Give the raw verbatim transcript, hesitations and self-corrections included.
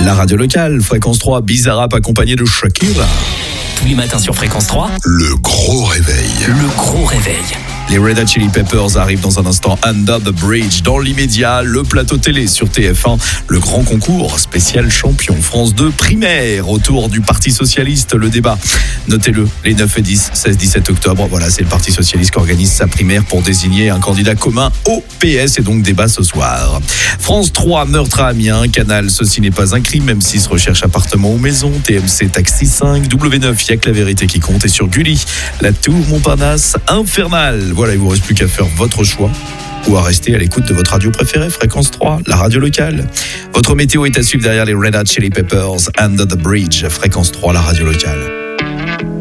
La radio locale, Fréquence trois, Bizarrap accompagné de Shakira. Tous les matins sur Fréquence trois, le gros réveil. Le gros réveil. Les Red Hot Chili Peppers arrivent dans un instant. Under the Bridge. Dans l'immédiat, le plateau télé sur T F un. Le grand concours spécial champion France deux primaire autour du Parti Socialiste. Le débat, notez-le, les neuf et dix, seize, dix-sept octobre. Voilà, c'est le Parti Socialiste qui organise sa primaire pour désigner un candidat commun au P S. Et donc débat ce soir. France trois, meurtre à Amiens. Canal, ceci n'est pas un crime. M six, recherche appartement ou maison. T M C, taxi cinq. W neuf, il n'y a que la vérité qui compte. Et sur Gulli, la tour Montparnasse infernale. Voilà, il ne vous reste plus qu'à faire votre choix ou à rester à l'écoute de votre radio préférée, Fréquence trois, la radio locale. Votre météo est à suivre derrière les Red Hot Chili Peppers, Under the Bridge, Fréquence trois, la radio locale.